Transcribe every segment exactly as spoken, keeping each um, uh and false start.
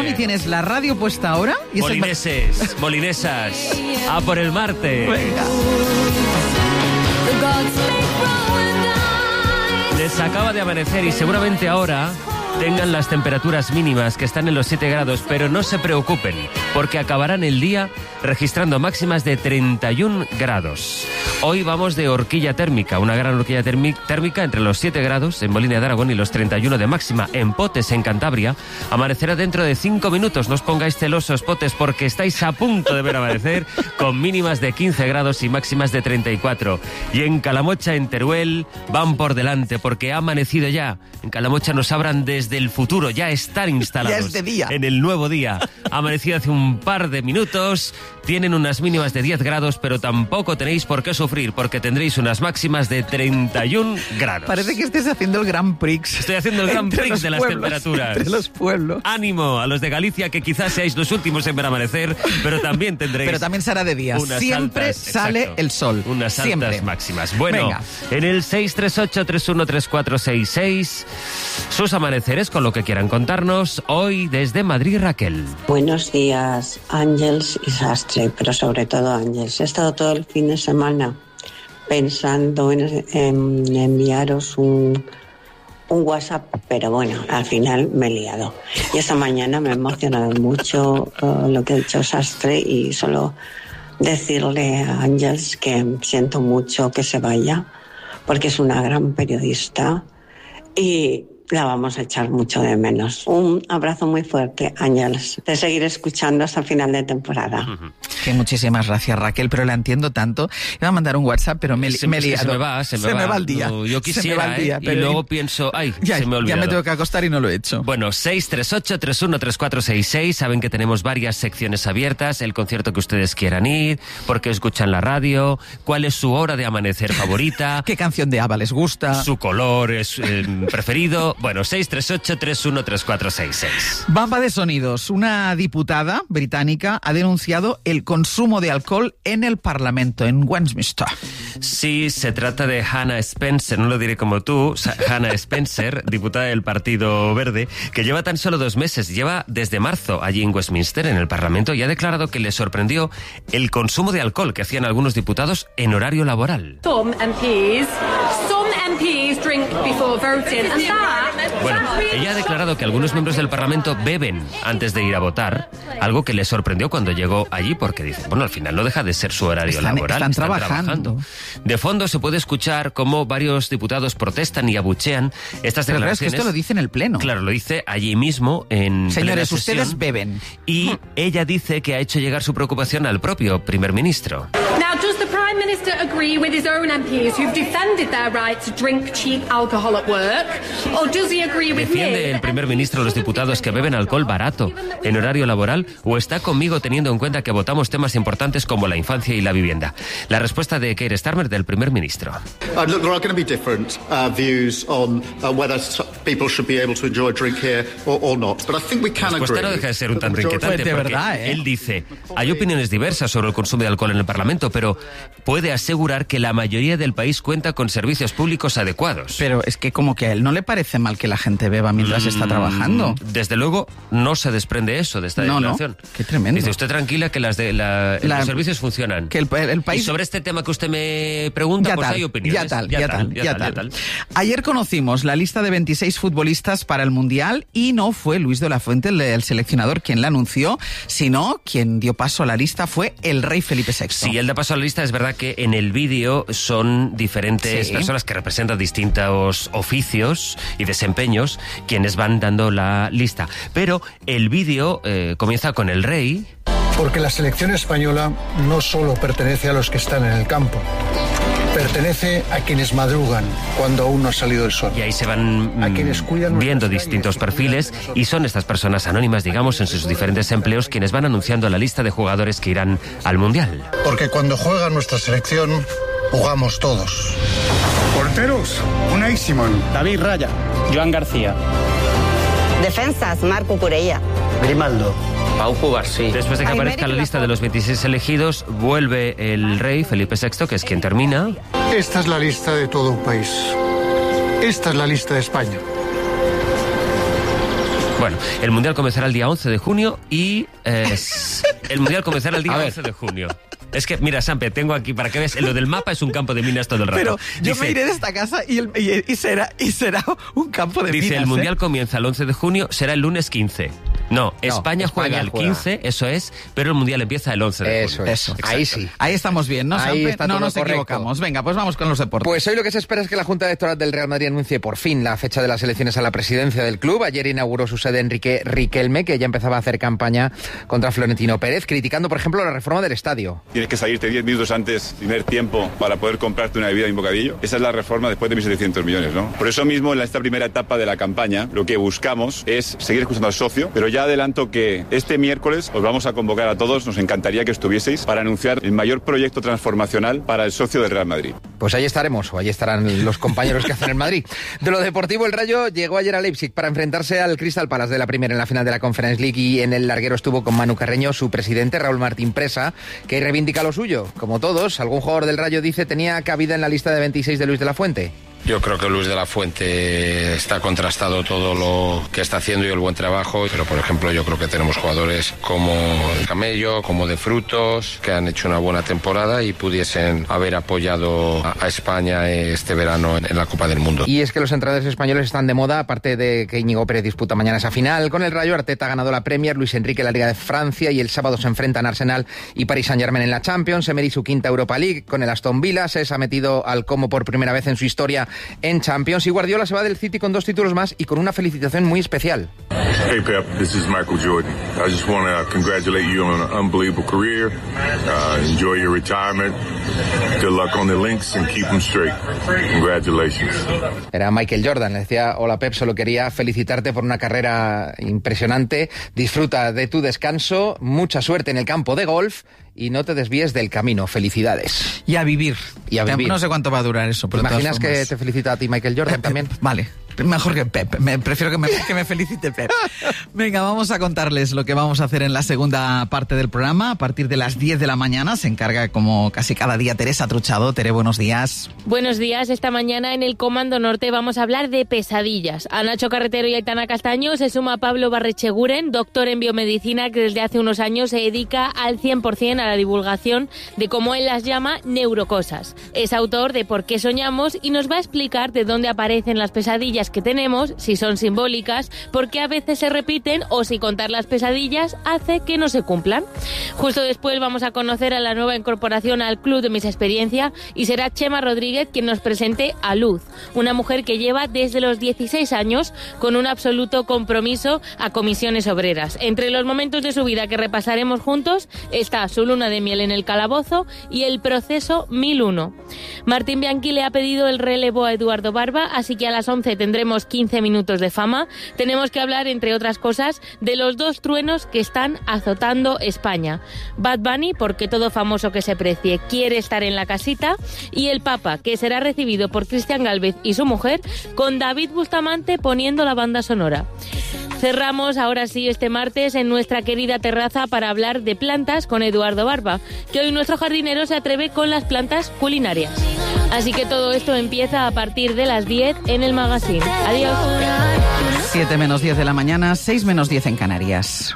y tienes la radio puesta ahora. Y Molineses, el... molinesas, a por el Marte. Venga. Les acaba de amanecer y seguramente ahora tengan las temperaturas mínimas que están en los siete grados, pero no se preocupen, porque acabarán el día registrando máximas de treinta y un grados. Hoy vamos de horquilla térmica, una gran horquilla térmica entre los siete grados en Molina de Aragón y los treinta y uno de máxima en Potes, en Cantabria. Amanecerá dentro de cinco minutos. No os pongáis celosos, Potes, porque estáis a punto de ver amanecer con mínimas de quince grados y máximas de treinta y cuatro. Y en Calamocha, en Teruel, van por delante porque ha amanecido ya. En Calamocha nos abran desde el futuro, ya están instalados. Ya es de día. En el nuevo día. Ha amanecido hace un par de minutos. Tienen unas mínimas de diez grados, pero tampoco tenéis por qué sufrir, porque tendréis unas máximas de treinta y un grados. Parece que estés haciendo el Grand Prix. Estoy haciendo el Grand Prix de las pueblos, temperaturas. Entre los pueblos. Ánimo a los de Galicia, que quizás seáis los últimos en ver amanecer, pero también tendréis... Pero también será de día. Siempre altas, sale exacto, el sol. Unas altas Siempre. máximas. Bueno, venga. En el seis tres ocho, tres uno tres cuatro seis seis, sus amaneceres con lo que quieran contarnos. Hoy desde Madrid, Raquel. Buenos días, Ángels y Sastre, pero sobre todo Ángels. He estado todo el fin de semana pensando en, en enviaros un, un WhatsApp, pero bueno, al final me he liado. Y esta mañana me ha emocionado mucho uh, lo que ha dicho Sastre, y solo decirle a Ángels que siento mucho que se vaya, porque es una gran periodista y la vamos a echar mucho de menos. Un abrazo muy fuerte, Ángels. Te seguiré escuchando hasta el final de temporada. Uh-huh. Que muchísimas gracias, Raquel, pero la entiendo tanto. Iba a mandar un WhatsApp, pero me, se, me he liado. Se me va, se me, se va. me va el día. No, yo quisiera, se me va el día, ¿eh? pero Y luego pienso, ay, ya, se me ha olvidado. Ya me tengo que acostar y no lo he hecho. Bueno, seis tres ocho, tres uno tres cuatro seis seis. Saben que tenemos varias secciones abiertas. El concierto que ustedes quieran ir, por qué escuchan la radio, cuál es su hora de amanecer favorita. ¿Qué canción de ABBA les gusta? Su color es eh, preferido. Bueno, seis tres ocho, tres uno tres cuatro seis seis. Bamba de sonidos. Una diputada británica ha denunciado el consumo de alcohol en el Parlamento, en Westminster. Sí, se trata de Hannah Spencer, no lo diré como tú, Hannah Spencer, diputada del Partido Verde, que lleva tan solo dos meses, lleva desde marzo allí en Westminster, en el Parlamento, y ha declarado que le sorprendió el consumo de alcohol que hacían algunos diputados en horario laboral. Some M Ps, some M Ps drink before voting, and that... Bueno, ella ha declarado que algunos miembros del Parlamento beben antes de ir a votar, algo que le sorprendió cuando llegó allí, porque dice, bueno, al final no deja de ser su horario están, laboral. Están, están trabajando. trabajando. De fondo se puede escuchar cómo varios diputados protestan y abuchean estas Pero declaraciones. claro, es que esto lo dice en el Pleno. Claro, lo dice allí mismo en Señores, plena sesión, ustedes beben. Y ella dice que ha hecho llegar su preocupación al propio primer ministro. Now, does the Prime Minister agree with his own M Ps who've defended their right to drink cheap alcohol at work? Or does he agree with me? ¿Defiende el primer ministro a los diputados que beben alcohol barato en horario laboral o está conmigo teniendo en cuenta que votamos temas importantes como la infancia y la vivienda? La respuesta de Keir Starmer, del primer ministro. Uh, look, there are going to be different uh, views on uh, whether people should be able to enjoy a drink here or, or not, but I think we can La respuesta agree. no deja de ser un tanto inquietante, Pues de porque verdad, ¿eh? Él dice, hay opiniones diversas sobre el consumo de alcohol en el Parlamento, pero puede asegurar que la mayoría del país cuenta con servicios públicos adecuados. Pero es que como que a él no le parece mal que la gente beba mientras mm, está trabajando. Desde luego no se desprende eso de esta no, declaración. No, qué tremendo. Dice usted tranquila que las de la, la, los servicios funcionan. Que el, el país... Y sobre este tema que usted me pregunta, ya pues tal, hay opiniones. Ya tal, ya, ya, tal, tal, ya, ya, tal, tal, ya tal. Ayer conocimos la lista de veintiséis futbolistas para el Mundial y no fue Luis de la Fuente, el, el seleccionador, quien la anunció, sino quien dio paso a la lista fue el rey Felipe sexto. Sí, él da paso a la lista. Es verdad que en el vídeo son diferentes sí. personas que representan distintos oficios y desempeños quienes van dando la lista. Pero el vídeo eh, comienza con el rey. Porque la selección española no solo pertenece a los que están en el campo, pertenece a quienes madrugan cuando aún no ha salido el sol. Y ahí se van mm, viendo distintos perfiles y son estas personas anónimas, digamos, en sus diferentes empleos quienes van anunciando la lista de jugadores que irán al Mundial. Porque cuando juega nuestra selección, jugamos todos. Porteros, Unai Simón. David Raya. Joan García. Defensas, Marco Curella. Grimaldo. Pau Cubarsí. Después de que aparezca la lista de los veintiséis elegidos, vuelve el rey Felipe sexto, que es quien termina. Esta es la lista de todo un país. Esta es la lista de España. Bueno, el Mundial comenzará el día once de junio y... Eh, el Mundial comenzará el día once de junio. Es que, mira, Sampe, tengo aquí, para que veas, lo del mapa es un campo de minas todo el rato. Pero yo dice, me iré de esta casa y, el, y, y, será, y será un campo de dice, minas. Dice, el Mundial ¿eh? comienza el once de junio, será el lunes quince. No, no España, España juega el quince, juega. Eso es, pero el Mundial empieza el once de eso junio. Es. Eso, ahí sí. Ahí estamos bien, ¿no, Ahí Sampe? está No todo nos correcto. equivocamos. Venga, pues vamos con los deportes. Pues hoy lo que se espera es que la Junta Electoral del Real Madrid anuncie por fin la fecha de las elecciones a la presidencia del club. Ayer inauguró su sede Enrique Riquelme, que ya empezaba a hacer campaña contra Florentino Pérez, criticando, por ejemplo, la reforma del estadio. Tienes que salirte diez minutos antes, tener tiempo para poder comprarte una bebida y un bocadillo. Esa es la reforma después de mil setecientos millones, ¿no? Por eso mismo, en esta primera etapa de la campaña, lo que buscamos es seguir escuchando al socio, pero ya adelanto que este miércoles os vamos a convocar a todos, nos encantaría que estuvieseis, para anunciar el mayor proyecto transformacional para el socio del Real Madrid. Pues ahí estaremos, o ahí estarán los compañeros que hacen el Madrid. De lo deportivo, el Rayo llegó ayer a Leipzig para enfrentarse al Crystal Palace de la Premier en la final de la Conference League, y en el larguero estuvo con Manu Carreño su presidente, Raúl Martín Presa, que reivindica lo suyo. Como todos, algún jugador del Rayo dice tenía cabida en la lista de veintiséis de Luis de la Fuente. Yo creo que Luis de la Fuente está contrastado todo lo que está haciendo y el buen trabajo, pero por ejemplo yo creo que tenemos jugadores como el Camello, como De Frutos, que han hecho una buena temporada y pudiesen haber apoyado a España este verano en la Copa del Mundo. Y es que los entrenadores españoles están de moda, aparte de que Íñigo Pérez disputa mañana esa final. Con el Rayo, Arteta ha ganado la Premier, Luis Enrique la Liga de Francia, y el sábado se enfrentan Arsenal y Paris Saint-Germain en la Champions. Emery su quinta Europa League. Con el Aston Villa se ha metido al Como por primera vez en su historia en Champions, y Guardiola se va del City con dos títulos más y con una felicitación muy especial. Hey Pep, this is Michael Jordan. I just want to congratulate you on an unbelievable career. Uh, enjoy your retirement. Good luck on the links and keep them straight. Congratulations. Era Michael Jordan, le decía, hola Pep, solo quería felicitarte por una carrera impresionante. Disfruta de tu descanso, mucha suerte en el campo de golf y no te desvíes del camino. Felicidades. Y a vivir. Y a vivir. No sé cuánto va a durar eso. ¿Te imaginas que te felicita a ti Michael Jordan también? Vale. Mejor que Pep. Me, prefiero que me, que me felicite Pep. Venga, vamos a contarles lo que vamos a hacer en la segunda parte del programa. A partir de las diez de la mañana se encarga, como casi cada día, Teresa Truchado. Tere, buenos días. Buenos días. Esta mañana en el Comando Norte vamos a hablar de pesadillas. A Nacho Carretero y Aitana Castaño se suma Pablo Barrecheguren, doctor en biomedicina, que desde hace unos años se dedica al cien por ciento a la divulgación de, como él las llama, neurocosas. Es autor de Por qué soñamos y nos va a explicar de dónde aparecen las pesadillas que tenemos, si son simbólicas, por qué a veces se repiten o si contar las pesadillas hace que no se cumplan. Justo después vamos a conocer a la nueva incorporación al Club de Mis Experiencia y será Chema Rodríguez quien nos presente a Luz, una mujer que lleva desde los dieciséis años con un absoluto compromiso a comisiones obreras. Entre los momentos de su vida que repasaremos juntos está su luna de miel en el calabozo y el proceso mil uno. Martín Bianchi le ha pedido el relevo a Eduardo Barba, así que a las once tendremos quince minutos de fama. Tenemos que hablar, entre otras cosas, de los dos truenos que están azotando España. Bad Bunny, porque todo famoso que se precie quiere estar en la casita, y el Papa, que será recibido por Cristian Gálvez y su mujer, con David Bustamante poniendo la banda sonora. Cerramos ahora sí este martes en nuestra querida terraza para hablar de plantas con Eduardo Barba, que hoy nuestro jardinero se atreve con las plantas culinarias. Así que todo esto empieza a partir de las diez en el Magazine. Adiós. siete menos diez de la mañana, seis menos diez en Canarias.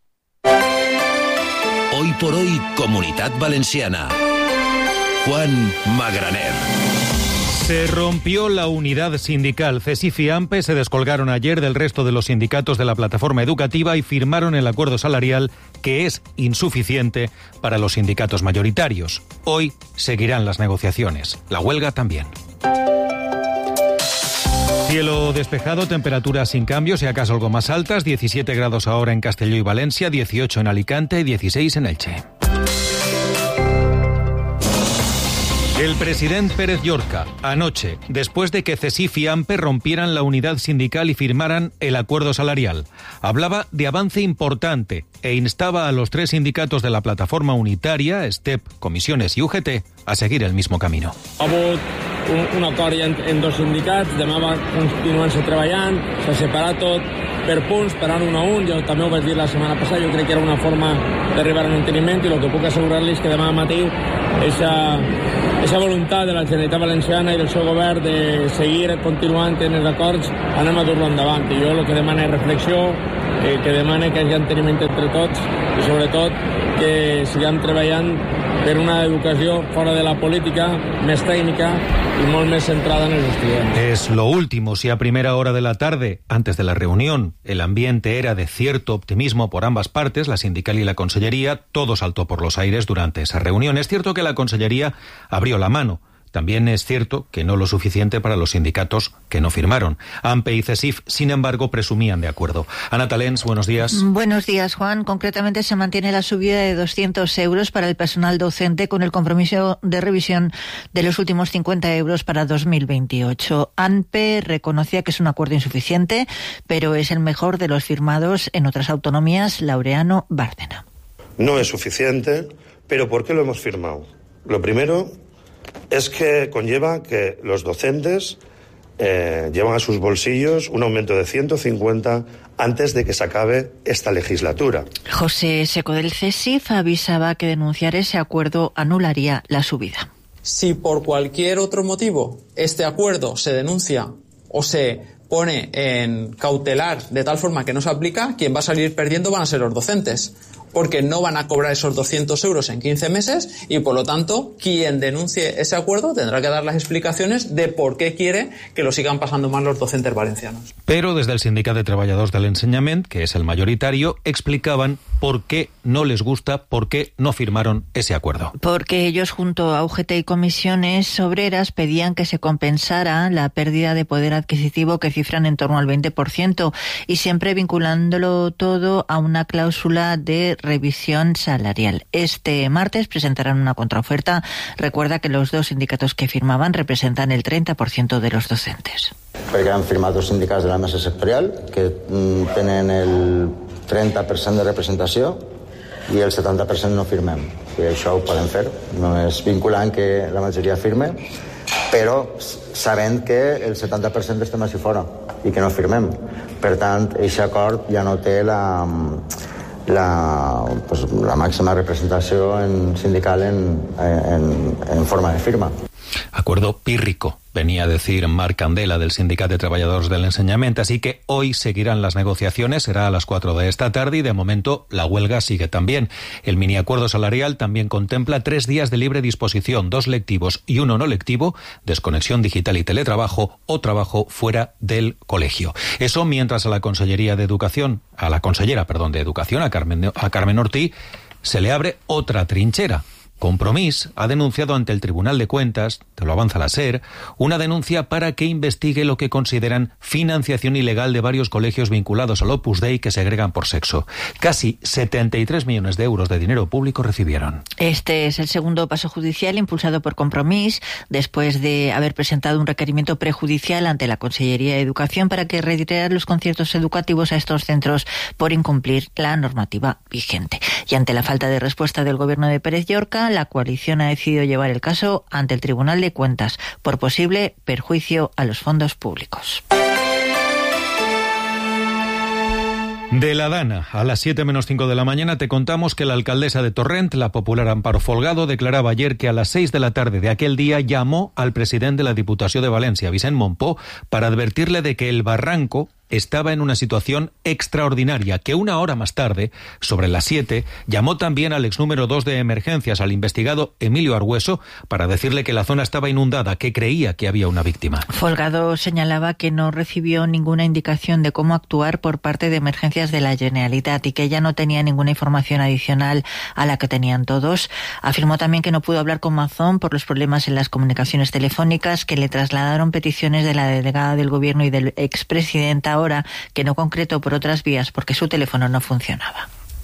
Hoy por hoy, Comunitat Valenciana. Juan Magraner. Se rompió la unidad sindical. CESIF y AMPE se descolgaron ayer del resto de los sindicatos de la plataforma educativa y firmaron el acuerdo salarial, que es insuficiente para los sindicatos mayoritarios. Hoy seguirán las negociaciones. La huelga también. Cielo despejado, temperaturas sin cambios y acaso algo más altas. diecisiete grados ahora en Castelló y Valencia, dieciocho en Alicante y dieciséis en Elche. El presidente Pérez Llorca, anoche, después de que CESIF y AMPE rompieran la unidad sindical y firmaran el acuerdo salarial, hablaba de avance importante e instaba a los tres sindicatos de la plataforma unitaria, STEP, Comisiones y U G T, a seguir el mismo camino. Ha hagut un, un acord en, en dos sindicats, demà va continuant-se treballant, s'ha separat tot, per punts, per anar un a un. Jo també ho vaig dir la setmana passada, jo crec que era una forma d'arribar a un enteniment, i el que puc assegurar-los que demà matí aquesta, aquesta voluntat de la Generalitat Valenciana i del seu govern de seguir continuant en els acords, anem a dur-lo endavant. I jo el que demano és reflexió, eh, que demana que hi hagi enteniment entre tots i sobretot que siguem treballant per una educació fora de la política, més tècnica y molt més centrada en los estudiantes. Es lo último. Si a primera hora de la tarde, antes de la reunión, el ambiente era de cierto optimismo por ambas partes, la sindical y la consellería, todo saltó por los aires durante esa reunión. Es cierto que la consellería abrió la mano. También es cierto que no lo suficiente para los sindicatos que no firmaron. AMPE y CESIF, sin embargo, presumían de acuerdo. Ana Talens, buenos días. Buenos días, Juan. Concretamente se mantiene la subida de doscientos euros para el personal docente con el compromiso de revisión de los últimos cincuenta euros para dos mil veintiocho. AMPE reconocía que es un acuerdo insuficiente, pero es el mejor de los firmados en otras autonomías. Laureano Bárcena. No es suficiente, pero ¿por qué lo hemos firmado? Lo primero es que conlleva que los docentes eh, llevan a sus bolsillos un aumento de ciento cincuenta antes de que se acabe esta legislatura. José Seco del CESIF avisaba que denunciar ese acuerdo anularía la subida. Si por cualquier otro motivo este acuerdo se denuncia o se pone en cautelar de tal forma que no se aplica, quien va a salir perdiendo van a ser los docentes, porque no van a cobrar esos doscientos euros en quince meses y, por lo tanto, quien denuncie ese acuerdo tendrá que dar las explicaciones de por qué quiere que lo sigan pasando mal los docentes valencianos. Pero desde el Sindicat de Treballadors de l'Ensenyament, que es el mayoritario, explicaban por qué no les gusta, por qué no firmaron ese acuerdo. Porque ellos, junto a U G T y comisiones obreras, pedían que se compensara la pérdida de poder adquisitivo que cifran en torno al veinte por ciento y siempre vinculándolo todo a una cláusula de revisión salarial. Este martes presentarán una contraoferta. Recuerda que los dos sindicatos que firmaban representan el treinta por ciento de los docentes. Perquè han firmat dos sindicats de la mesa sectorial que mm, tenen el trenta per cent de representació i el setanta per cent no firmem. I això ho podem fer. No és vinculant que la majoria firme, però sabent que el setanta per cent estem així fora i que no firmem. Per tant, aquest acord ja no té la, la, pues, la màxima representació en sindical en, en, en forma de firma. Acuerdo pírrico, venía a decir Marc Candela del Sindicat de Treballadors de l'Ensenyament, así que hoy seguirán las negociaciones, será a las cuatro de esta tarde y de momento la huelga sigue también. El mini acuerdo salarial también contempla tres días de libre disposición, dos lectivos y uno no lectivo, desconexión digital y teletrabajo o trabajo fuera del colegio. Eso mientras a la Consellería de Educación, a la consellera, perdón, de Educación, a Carmen, a Carmen Ortí, se le abre otra trinchera. Compromís ha denunciado ante el Tribunal de Cuentas, te lo avanza la SER, una denuncia para que investigue lo que consideran financiación ilegal de varios colegios vinculados al Opus Dei que segregan por sexo. Casi setenta y tres millones de euros de dinero público recibieron. Este es el segundo paso judicial impulsado por Compromís, después de haber presentado un requerimiento prejudicial ante la Consellería de Educación para que retirara los conciertos educativos a estos centros por incumplir la normativa vigente. Y ante la falta de respuesta del Gobierno de Pérez Llorca, la coalición ha decidido llevar el caso ante el Tribunal de Cuentas por posible perjuicio a los fondos públicos. De la Dana, a las siete menos cinco de la mañana te contamos que la alcaldesa de Torrent, la popular Amparo Folgado, declaraba ayer que a las seis de la tarde de aquel día llamó al presidente de la Diputació de Valencia, Vicent Montpó, para advertirle de que el barranco estaba en una situación extraordinaria, que una hora más tarde, sobre las siete, llamó también al ex número dos de emergencias, al investigado Emilio Argüeso, para decirle que la zona estaba inundada, que creía que había una víctima. Folgado señalaba que no recibió ninguna indicación de cómo actuar por parte de emergencias de la Generalitat y que ella no tenía ninguna información adicional a la que tenían todos. Afirmó también que no pudo hablar con Mazón por los problemas en las comunicaciones telefónicas, que le trasladaron peticiones de la delegada del Gobierno y del expresidente ahora, que no concretó por otras vías porque su teléfono no funcionaba.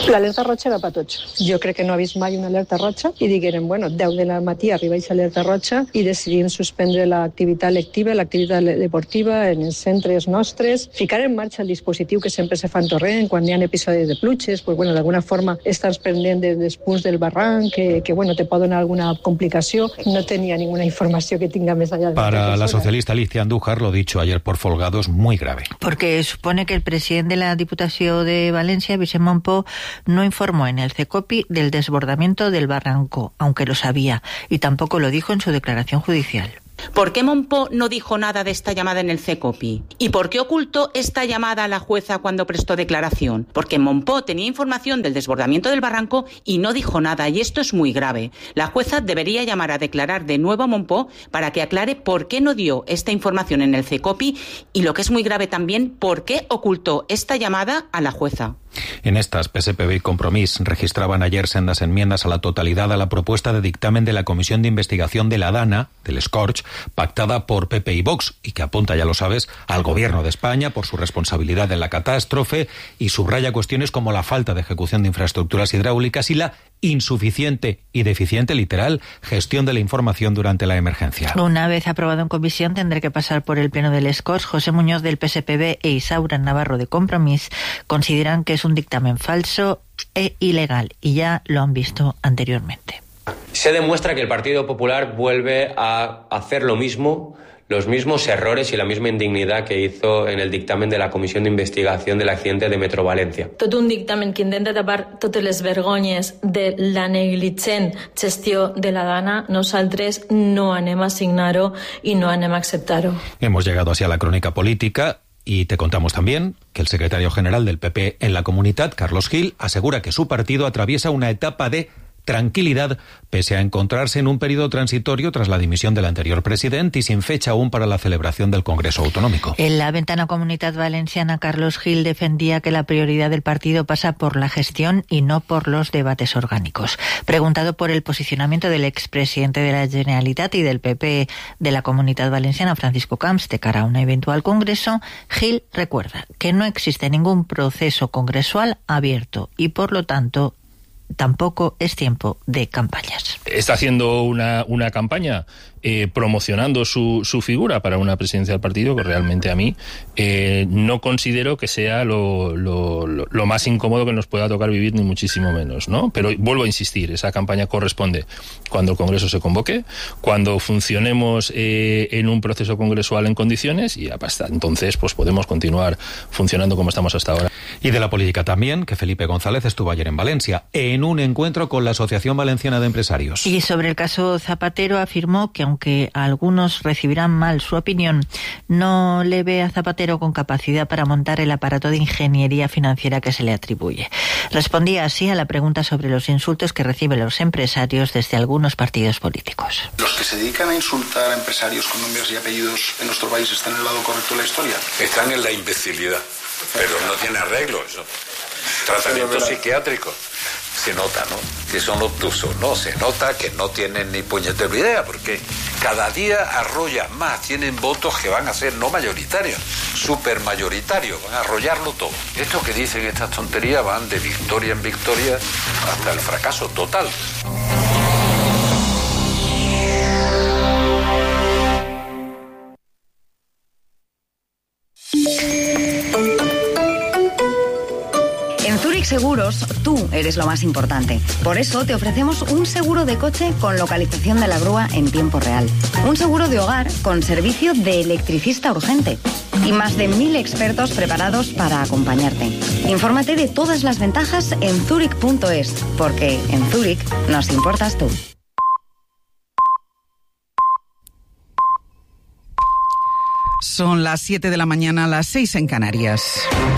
L'alerta roja era per tots. Jo crec que no ha vist mai una alerta roja i digueren, bueno, deu del matí arriba aquesta alerta roja i decidim suspendre l'activitat lectiva, l'activitat deportiva en els centres nostres, ficar en marxa el dispositiu que sempre se fa en Torrent quan hi ha episodis de pluges, pues, bueno, d'alguna forma estàs pendent dels punts del barranc, que, que bueno, te pot donar alguna complicació. No tenia ninguna informació que tinga més allà de Para la socialista Alicia Andújar, lo dicho ayer por Folgado es muy grave. Porque supone que el presidente de la Diputación de Valencia, Vicent Montpó, no informó en el CECOPI del desbordamiento del barranco, aunque lo sabía, y tampoco lo dijo en su declaración judicial. ¿Por qué Montpó no dijo nada de esta llamada en el CECOPI? ¿Y por qué ocultó esta llamada a la jueza cuando prestó declaración? Porque Montpó tenía información del desbordamiento del barranco y no dijo nada, y esto es muy grave. La jueza debería llamar a declarar de nuevo a Montpó para que aclare por qué no dio esta información en el CECOPI y, lo que es muy grave también, por qué ocultó esta llamada a la jueza. En estas, P S P B y Compromís registraban ayer sendas enmiendas a la totalidad a la propuesta de dictamen de la Comisión de Investigación de la DANA, del Scorch, pactada por P P y Vox, y que apunta, ya lo sabes, al Gobierno de España por su responsabilidad en la catástrofe y subraya cuestiones como la falta de ejecución de infraestructuras hidráulicas y la insuficiente y deficiente, literal, gestión de la información durante la emergencia. Una vez aprobado en comisión, tendrá que pasar por el pleno del Scorch. José Muñoz del P S P B e Isaura Navarro de Compromís consideran que es un dictamen falso e ilegal, y ya lo han visto anteriormente. Se demuestra que el Partido Popular vuelve a hacer lo mismo, los mismos errores y la misma indignidad que hizo en el dictamen de la Comisión de Investigación del accidente de Metro Valencia. Tot un dictamen que intenta tapar totes les vergonyes de la negligent gestió de la DANA, nosaltres no anem a signar-ho i no anem a acceptar-ho. Hemos llegado así a la crónica política. Y te contamos también que el secretario general del P P en la Comunitat, Carlos Gil, asegura que su partido atraviesa una etapa de tranquilidad, pese a encontrarse en un periodo transitorio tras la dimisión del anterior presidente y sin fecha aún para la celebración del Congreso Autonómico. En la ventana Comunitat Valenciana, Carlos Gil defendía que la prioridad del partido pasa por la gestión y no por los debates orgánicos. Preguntado por el posicionamiento del expresidente de la Generalitat y del P P de la Comunitat Valenciana, Francisco Camps, de cara a un eventual Congreso, Gil recuerda que no existe ningún proceso congresual abierto y, por lo tanto, tampoco es tiempo de campañas. Está haciendo una, una campaña eh, promocionando su, su figura para una presidencia del partido que realmente a mí eh, no considero que sea lo, lo, lo, lo más incómodo que nos pueda tocar vivir, ni muchísimo menos, ¿no? Pero vuelvo a insistir, esa campaña corresponde cuando el Congreso se convoque, cuando funcionemos eh, en un proceso congresual en condiciones, y hasta entonces pues podemos continuar funcionando como estamos hasta ahora. Y de la política también, que Felipe González estuvo ayer en Valencia, en un encuentro con la Asociación Valenciana de Empresarios. Y sobre el caso Zapatero afirmó que aunque algunos recibirán mal su opinión, no le ve a Zapatero con capacidad para montar el aparato de ingeniería financiera que se le atribuye. Respondía así a la pregunta sobre los insultos que reciben los empresarios desde algunos partidos políticos. ¿Los que se dedican a insultar a empresarios con nombres y apellidos en nuestro país están en el lado correcto de la historia? Están en la imbecilidad, pero no tiene arreglo eso. Tratamiento psiquiátrico. Se nota, ¿no? Que son obtusos, ¿no? Se nota que no tienen ni puñetera idea, porque cada día arrollan más, tienen votos que van a ser no mayoritarios, super mayoritarios, van a arrollarlo todo. Estos que dicen estas tonterías van de victoria en victoria hasta el fracaso total. En Zurich Seguros, tú eres lo más importante. Por eso te ofrecemos un seguro de coche con localización de la grúa en tiempo real. Un seguro de hogar con servicio de electricista urgente. Y más de mil expertos preparados para acompañarte. Infórmate de todas las ventajas en zurich punto es, porque en Zurich nos importas tú. Son las siete de la mañana, las seis en Canarias.